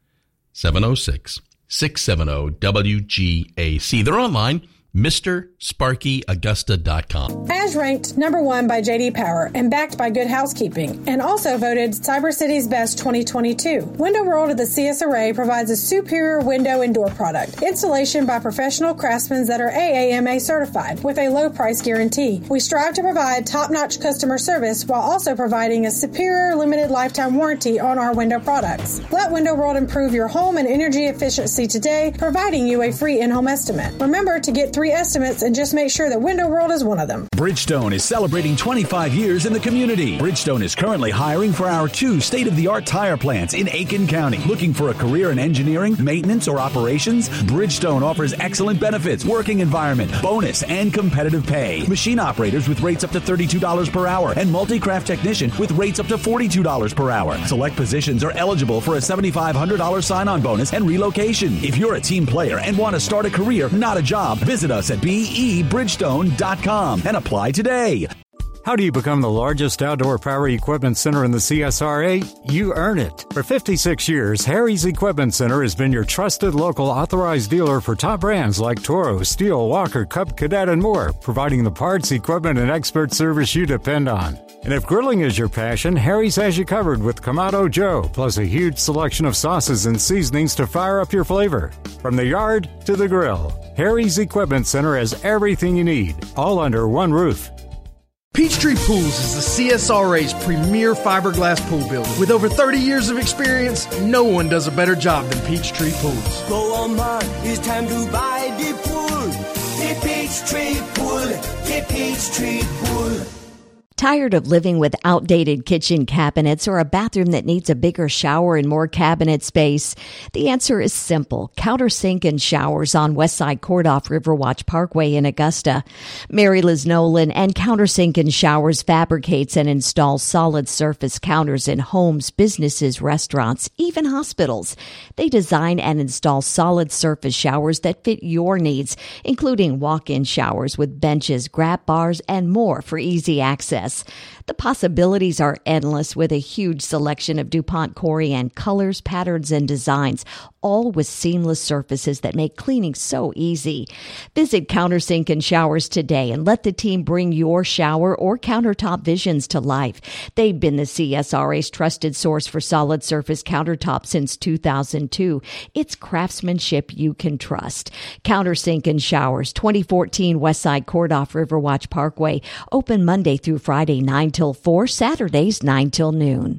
seven oh six, six seven zero, W G A C. They're online, Mr Sparky Augusta dot com. As ranked number one by J D Power and backed by Good Housekeeping, and also voted Cyber City's Best twenty twenty-two. Window World of the C S R A provides a superior window and door product. Installation by professional craftsmen that are A A M A certified with a low price guarantee. We strive to provide top-notch customer service while also providing a superior limited lifetime warranty on our window products. Let Window World improve your home and energy efficiency today, providing you a free in-home estimate. Remember to get three estimates and just make sure that Window World is one of them. Bridgestone is celebrating twenty-five years in the community. Bridgestone is currently hiring for our two state-of-the-art tire plants in Aiken County. Looking for a career in engineering, maintenance, or operations? Bridgestone offers excellent benefits, working environment, bonus, and competitive pay. Machine operators with rates up to thirty-two dollars per hour and multi-craft technician with rates up to forty-two dollars per hour. Select positions are eligible for a seven thousand five hundred dollars sign-on bonus and relocation. If you're a team player and want to start a career, not a job, visit us at B E Bridgestone dot com and apply today. How do you become the largest outdoor power equipment center in the C S R A? You earn it. For fifty-six years, Harry's Equipment Center has been your trusted local authorized dealer for top brands like Toro, Steel, Walker, Cub Cadet, and more, providing the parts, equipment, and expert service you depend on. And if grilling is your passion, Harry's has you covered with Kamado Joe, plus a huge selection of sauces and seasonings to fire up your flavor. From the yard to the grill, Harry's Equipment Center has everything you need, all under one roof. Peachtree Pools is the C S R A's premier fiberglass pool builder. With over thirty years of experience, no one does a better job than Peachtree Pools. Go on, man, it's time to buy the pool. The Peachtree Pool, the Peachtree Pool. Tired of living with outdated kitchen cabinets or a bathroom that needs a bigger shower and more cabinet space? The answer is simple. Countersink and Showers on Westside Court off Riverwatch Parkway in Augusta. Mary Liz Nolan and Countersink and Showers fabricates and installs solid surface counters in homes, businesses, restaurants, even hospitals. They design and install solid surface showers that fit your needs, including walk-in showers with benches, grab bars, and more for easy access. The possibilities are endless with a huge selection of DuPont Corian colors, patterns, and designs, all with seamless surfaces that make cleaning so easy. Visit Countersink and Showers today and let the team bring your shower or countertop visions to life. They've been the C S R A's trusted source for solid surface countertops since two thousand two. It's craftsmanship you can trust. Countersink and Showers, twenty fourteen Westside Court off Riverwatch Parkway. Open Monday through Friday, nine till four, Saturdays, nine till noon.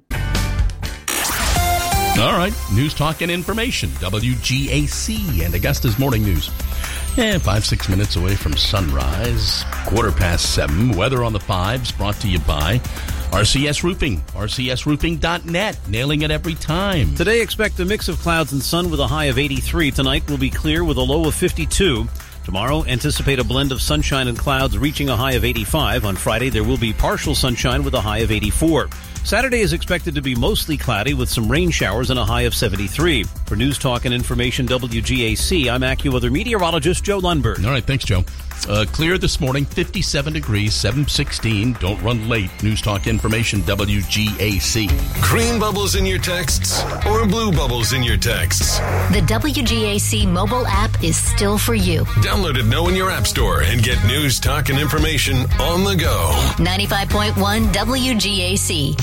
All right, news, talk, and information. W G A C and Augusta's Morning News. Yeah, five, six minutes away from sunrise. Quarter past seven. Weather on the fives brought to you by R C S Roofing. R C S roofing dot net. Nailing it every time. Today, expect a mix of clouds and sun with a high of eighty-three. Tonight will be clear with a low of fifty-two. Tomorrow, anticipate a blend of sunshine and clouds reaching a high of eighty-five. On Friday, there will be partial sunshine with a high of eighty-four. Saturday is expected to be mostly cloudy with some rain showers and a high of seventy-three. For News Talk and Information W G A C, I'm AccuWeather meteorologist Joe Lundberg. All right, thanks, Joe. Uh, clear this morning, fifty-seven degrees, seven sixteen. Don't run late. News Talk Information W G A C. Green bubbles in your texts or blue bubbles in your texts? The W G A C mobile app is still for you. Download it now in your app store and get News Talk and Information on the go. ninety-five point one W G A C.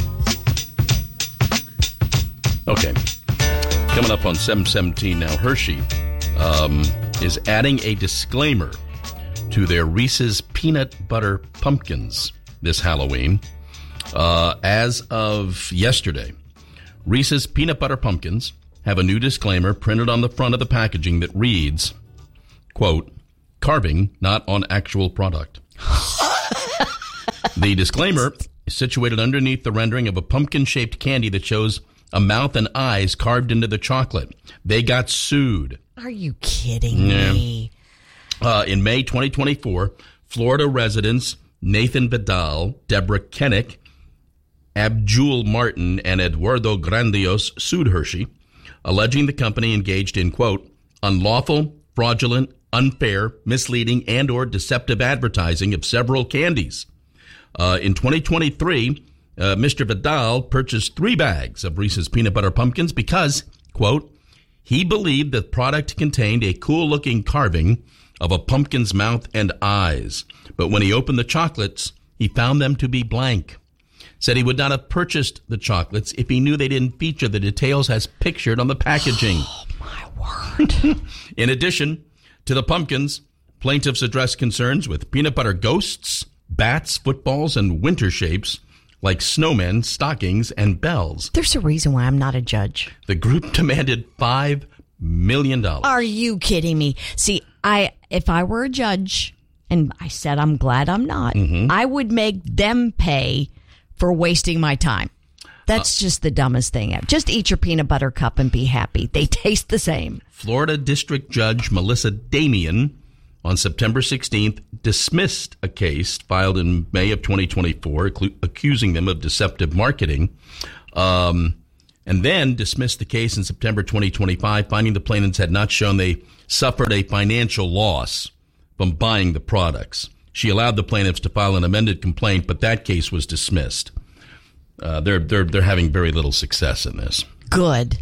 Okay. Coming up on seven seventeen now, Hershey um, is adding a disclaimer to their Reese's Peanut Butter Pumpkins this Halloween. Uh, as of yesterday, Reese's Peanut Butter Pumpkins have a new disclaimer printed on the front of the packaging that reads, quote, carving, not on actual product. The disclaimer is situated underneath the rendering of a pumpkin-shaped candy that shows a mouth and eyes carved into the chocolate. They got sued. Are you kidding yeah. me? Uh, in May twenty twenty-four, Florida residents Nathan Vidal, Deborah Kennick, Abjul Martin, and Eduardo Grandios sued Hershey, alleging the company engaged in, quote, unlawful, fraudulent, unfair, misleading, and or deceptive advertising of several candies. Uh, in twenty twenty-three, uh, Mister Vidal purchased three bags of Reese's Peanut Butter Pumpkins because, quote, he believed the product contained a cool-looking carving of a pumpkin's mouth and eyes. But when he opened the chocolates, he found them to be blank. Said he would not have purchased the chocolates if he knew they didn't feature the details as pictured on the packaging. Oh, my word. In addition to the pumpkins, plaintiffs addressed concerns with peanut butter ghosts, bats, footballs, and winter shapes like snowmen, stockings, and bells. There's a reason why I'm not a judge. The group demanded five million dollars. Are you kidding me? See, I if I were a judge, and I said I'm glad I'm not, mm-hmm. I would make them pay for wasting my time. That's uh, just the dumbest thing ever. Just eat your peanut butter cup and be happy. They taste the same. Florida District Judge Melissa Damian on September sixteenth dismissed a case filed in May of twenty twenty-four accu- accusing them of deceptive marketing, um, and then dismissed the case in September twenty twenty-five, finding the plaintiffs had not shown they suffered a financial loss from buying the products. She allowed the plaintiffs to file an amended complaint, but that case was dismissed. Uh, they're they're they're having very little success in this. Good.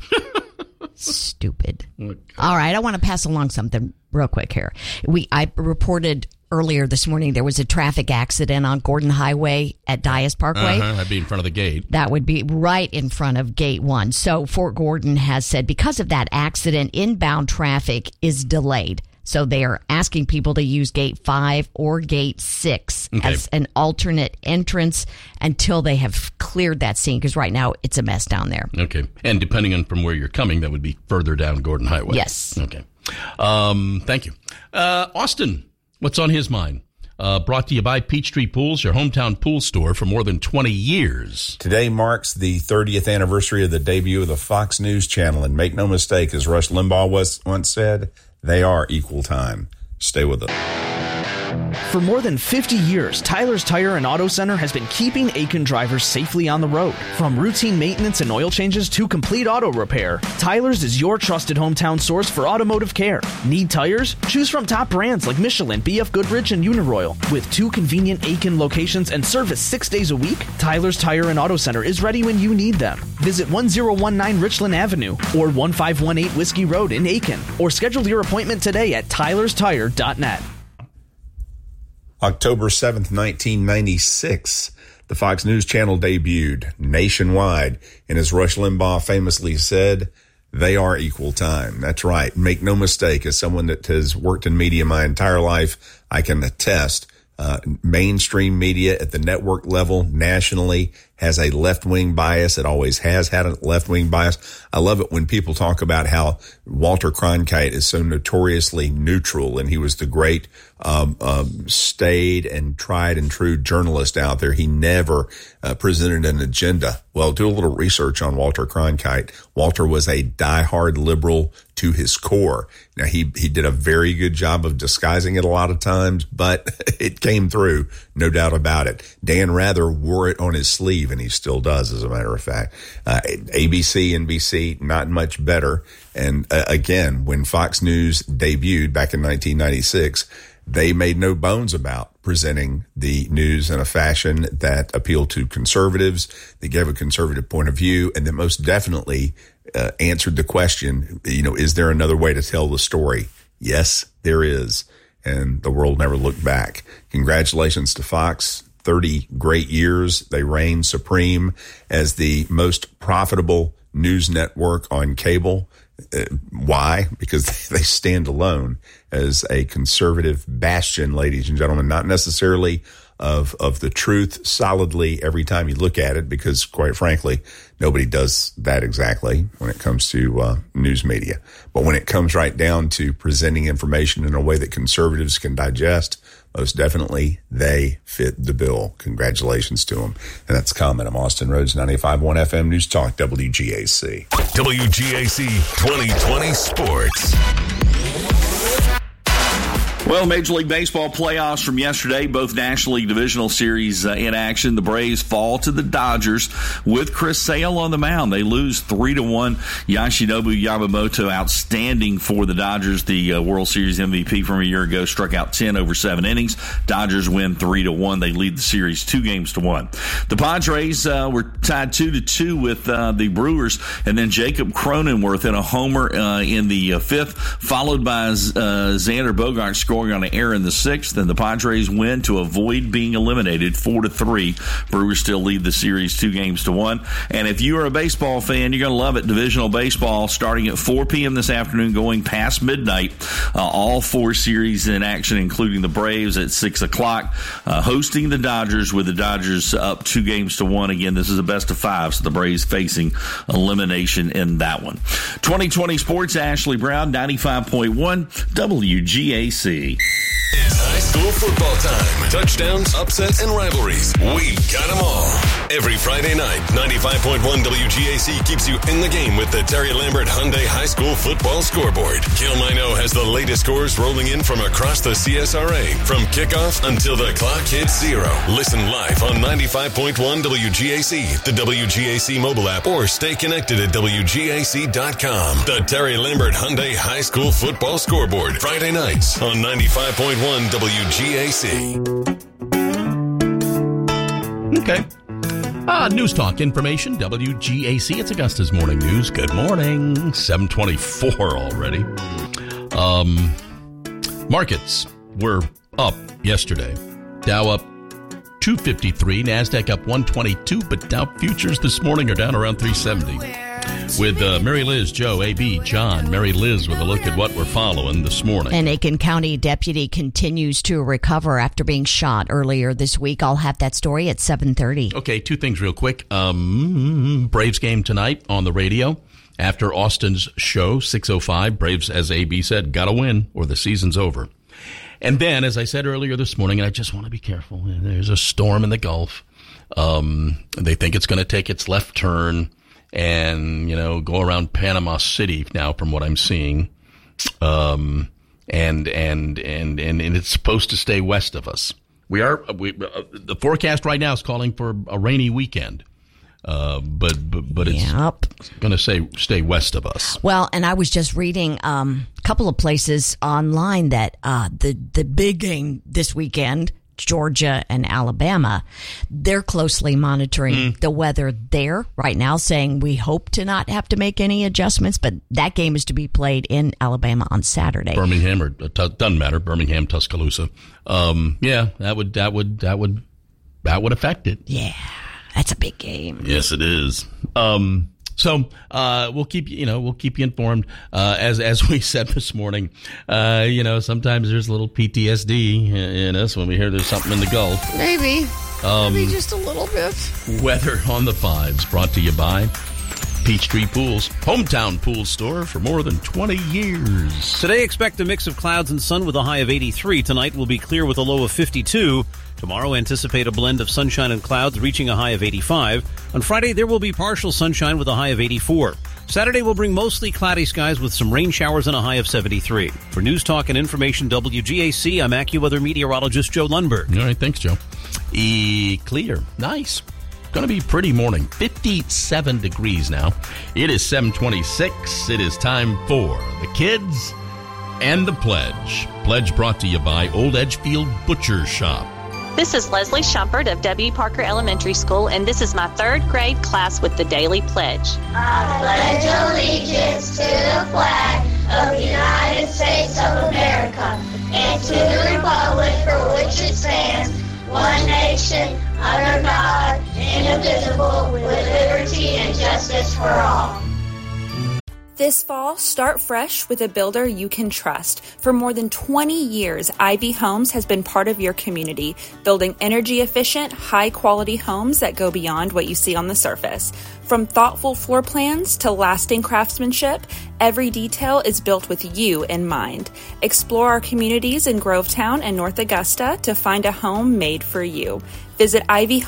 Stupid. All right, I want to pass along something real quick here. We I reported earlier this morning there was a traffic accident on Gordon Highway at Dias Parkway. Uh-huh, that'd be in front of the gate. That would be right in front of Gate one. So Fort Gordon has said because of that accident, inbound traffic is delayed. So they are asking people to use Gate five or Gate six okay. as an alternate entrance until they have cleared that scene, because right now it's a mess down there. Okay. And depending on from where you're coming, that would be further down Gordon Highway. Yes. Okay. Um, thank you. Uh, Austin, what's on his mind? Uh, brought to you by Peachtree Pools, your hometown pool store for more than twenty years. Today marks the thirtieth anniversary of the debut of the Fox News Channel. And make no mistake, as Rush Limbaugh was, once said, they are equal time. Stay with us. For more than fifty years, Tyler's Tire and Auto Center has been keeping Aiken drivers safely on the road. From routine maintenance and oil changes to complete auto repair, Tyler's is your trusted hometown source for automotive care. Need tires? Choose from top brands like Michelin, B F Goodrich, and Uniroyal. With two convenient Aiken locations and service six days a week, Tyler's Tire and Auto Center is ready when you need them. Visit one oh one nine Richland Avenue or one five one eight Whiskey Road in Aiken, or schedule your appointment today at tylers tire dot net. October seventh, nineteen ninety-six, the Fox News Channel debuted nationwide. And as Rush Limbaugh famously said, they are equal time. That's right. Make no mistake, as someone that has worked in media my entire life, I can attest, uh, mainstream media at the network level nationally has a left-wing bias. It always has had a left-wing bias. I love it when people talk about how Walter Cronkite is so notoriously neutral, and he was the great um, um, staid and tried and true journalist out there. He never uh, presented an agenda. Well, do a little research on Walter Cronkite. Walter was a diehard liberal to his core. Now, he, he did a very good job of disguising it a lot of times, but it came through, no doubt about it. Dan Rather wore it on his sleeve, and he still does, as a matter of fact. Uh, A B C, N B C, not much better. And uh, again, when Fox News debuted back in nineteen ninety-six, they made no bones about presenting the news in a fashion that appealed to conservatives. They gave a conservative point of view, and that most definitely uh, answered the question, you know, is there another way to tell the story? Yes, there is. And the world never looked back. Congratulations to Fox. thirty great years. They reign supreme as the most profitable news network on cable. Uh, why? Because they stand alone as a conservative bastion, ladies and gentlemen, not necessarily of, of the truth solidly every time you look at it, because quite frankly, nobody does that exactly when it comes to uh, news media. But when it comes right down to presenting information in a way that conservatives can digest, most definitely they fit the bill. Congratulations to them. And that's a comment. I'm Austin Rhodes, ninety-five point one F M News Talk, W G A C. W G A C twenty twenty Sports. Well, Major League Baseball playoffs from yesterday, both National League Divisional Series uh, in action. The Braves fall to the Dodgers with Chris Sale on the mound. They lose three to one. Yoshinobu Yamamoto, outstanding for the Dodgers. The uh, World Series M V P from a year ago, struck out ten over seven innings. Dodgers win three to one. They lead the series two games to one. The Padres uh, were tied two to two with uh, the Brewers, and then Jacob Cronenworth in a homer uh, in the uh, fifth, followed by uh, Xander Bogaerts scoring on an error in the sixth, and the Padres win to avoid being eliminated four to three. Brewers still lead the series two games to one. And if you are a baseball fan, you're going to love it. Divisional baseball starting at four p.m. this afternoon, going past midnight. Uh, all four series in action, including the Braves at six o'clock, uh, hosting the Dodgers, with the Dodgers up two games to one. Again, this is a best of five, so the Braves facing elimination in that one. twenty twenty Sports, Ashley Brown, ninety-five point one W G A C. It's high school football time. Touchdowns, upsets, and rivalries. We got them all. Every Friday night, ninety-five point one W G A C keeps you in the game with the Terry Lambert Hyundai High School Football Scoreboard. Gil Mino has the latest scores rolling in from across the C S R A, from kickoff until the clock hits zero. Listen live on ninety-five point one W G A C, the W G A C mobile app, or stay connected at W G A C dot com. The Terry Lambert Hyundai High School Football Scoreboard. Friday nights on ninety-five point one W G A C. Okay. Ah, News Talk information, W G A C. It's Augusta's Morning News. Good morning. seven twenty-four already. Um, markets were up yesterday. Dow up two fifty-three, NASDAQ up one twenty-two, but Dow futures this morning are down around three seventy. With uh, Mary Liz, Joe, A B, John. Mary Liz with a look at what we're following this morning. An Aiken County deputy continues to recover after being shot earlier this week. I'll have that story at seven thirty. Okay, two things real quick. Um, Braves game tonight on the radio. After Austin's show, six oh five, Braves, as A B said, got to win or the season's over. And then, as I said earlier this morning, and I just want to be careful, there's a storm in the Gulf. Um, they think it's going to take its left turn and, you know, go around Panama City now, from what I'm seeing. Um, and, and, and, and, and it's supposed to stay west of us. We are, we, uh, the forecast right now is calling for a rainy weekend. Uh, but, but, but it's yep. going to say stay west of us. Well, and I was just reading, um, a couple of places online that, uh, the, the big game this weekend, Georgia and Alabama, they're closely monitoring mm. the weather there right now, saying we hope to not have to make any adjustments, but that game is to be played in Alabama on Saturday. Birmingham, or it doesn't matter, Birmingham, Tuscaloosa. Um, yeah, that would, that would, that would, that would affect it. Yeah, that's a big game. Yes, it is. Um, So, uh, we'll keep you, you know, we'll keep you informed. Uh, as, as we said this morning, uh, you know, sometimes there's a little P T S D in us when we hear there's something in the Gulf. Maybe. Um, Maybe just a little bit. Weather on the fives brought to you by Peachtree Pools, hometown pool store for more than twenty years. Today, expect a mix of clouds and sun with a high of eighty-three. Tonight will be clear with a low of fifty-two. Tomorrow, anticipate a blend of sunshine and clouds reaching a high of eighty-five. On Friday, there will be partial sunshine with a high of eighty-four. Saturday will bring mostly cloudy skies with some rain showers and a high of seventy-three. For News Talk and Information W G A C, I'm AccuWeather meteorologist Joe Lundberg. All right, thanks, Joe. E clear. Nice. Going to be pretty morning. fifty-seven degrees now. It is seven twenty-six. It is time for the kids and the pledge. Pledge brought to you by Old Edgefield Butcher Shop. This is Leslie Shumpert of W. Parker Elementary School, and this is my third grade class with the Daily Pledge. I pledge allegiance to the flag of the United States of America and to the republic for which it stands, one nation, under God, indivisible, with liberty and justice for all. This fall, start fresh with a builder you can trust. For more than twenty years, Ivy Homes has been part of your community, building energy-efficient, high-quality homes that go beyond what you see on the surface. From thoughtful floor plans to lasting craftsmanship, every detail is built with you in mind. Explore our communities in Grovetown and North Augusta to find a home made for you. Visit ivy